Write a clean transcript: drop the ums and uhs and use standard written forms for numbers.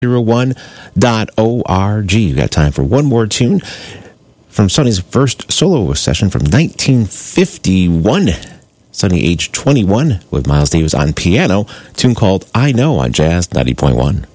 1.org. You got time for one more tune from Sonny's first solo session from 1951. Sonny, age 21, with Miles Davis on piano. A tune called I Know on Jazz 90.1.